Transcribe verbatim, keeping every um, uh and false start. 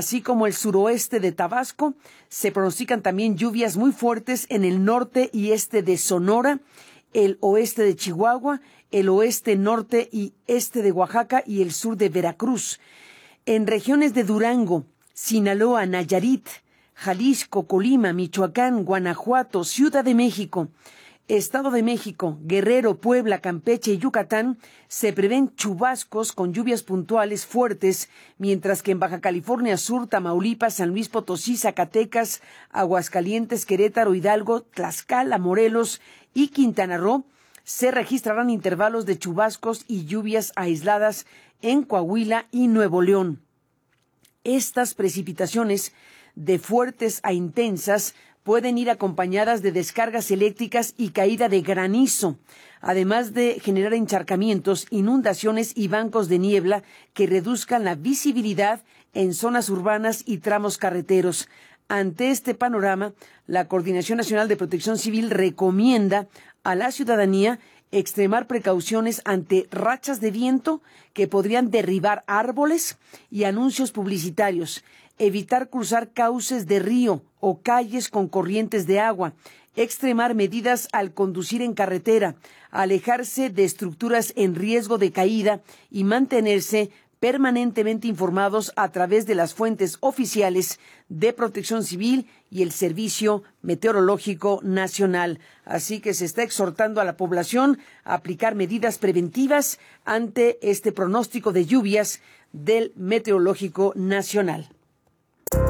así como el suroeste de Tabasco. Se pronostican también lluvias muy fuertes en el norte y este de Sonora, el oeste de Chihuahua, el oeste, norte y este de Oaxaca y el sur de Veracruz. En regiones de Durango, Sinaloa, Nayarit, Jalisco, Colima, Michoacán, Guanajuato, Ciudad de México, Estado de México, Guerrero, Puebla, Campeche y Yucatán se prevén chubascos con lluvias puntuales fuertes, mientras que en Baja California Sur, Tamaulipas, San Luis Potosí, Zacatecas, Aguascalientes, Querétaro, Hidalgo, Tlaxcala, Morelos y Quintana Roo se registrarán intervalos de chubascos y lluvias aisladas en Coahuila y Nuevo León. Estas precipitaciones, de fuertes a intensas, pueden ir acompañadas de descargas eléctricas y caída de granizo, además de generar encharcamientos, inundaciones y bancos de niebla que reduzcan la visibilidad en zonas urbanas y tramos carreteros. Ante este panorama, la Coordinación Nacional de Protección Civil recomienda a la ciudadanía extremar precauciones ante rachas de viento que podrían derribar árboles y anuncios publicitarios, evitar cruzar cauces de río o calles con corrientes de agua, extremar medidas al conducir en carretera, alejarse de estructuras en riesgo de caída y mantenerse permanentemente informados a través de las fuentes oficiales de Protección Civil y el Servicio Meteorológico Nacional. Así que se está exhortando a la población a aplicar medidas preventivas ante este pronóstico de lluvias del Meteorológico Nacional.